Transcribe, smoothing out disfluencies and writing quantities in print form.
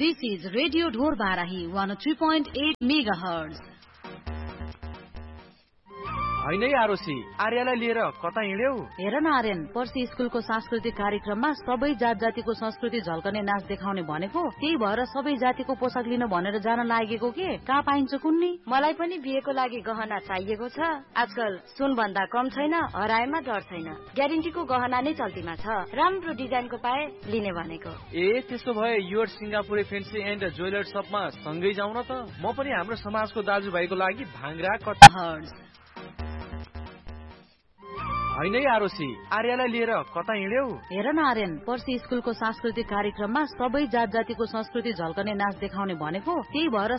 This is Radio Dhor Barahi 103.8 MHz. हैन आरोसी आर्यलाई लिएर कता हिँड्यौ? हेर न आर्यन, पर्सि स्कुलको सांस्कृतिक कार्यक्रममा सबै जात जातिको संस्कृति झल्कने नाच देखाउने भनेको, त्यही भएर सबै जातिको पोसाक लिन भनेर जान लागेको के? कहाँ पाइन्छ कुन्नी? मलाई पनि बिहेको लागि गहना चाहिएको छ। आजकल सुन भन्दा कम छैन, हराएमा डर छैन। ग्यारेन्टीको गहना नै चल्तीमा छ। राम्रो डिजाइनको पाए लिने भनेको। ए त्यसो भए your Singapure fancy and jeweller शपमा सँगै जाउँ न त। म पनि हाम्रो समाजको दाजुभाइको लागि भाङ्रा कट हैन आरोसी आर्यलाई लिएर कता हिँड्यौ? हेर न आर्यन, पर्सि स्कुलको सांस्कृतिक कार्यक्रममा सबै जात जातिको संस्कृति झल्कने नाच देखाउने भनेको, त्यही भएर